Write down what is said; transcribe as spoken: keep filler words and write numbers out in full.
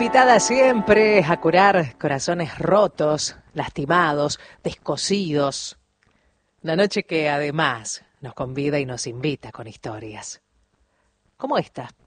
invitada siempre a curar corazones rotos, lastimados, descosidos. Una noche que además nos convida y nos invita con historias. Como esta,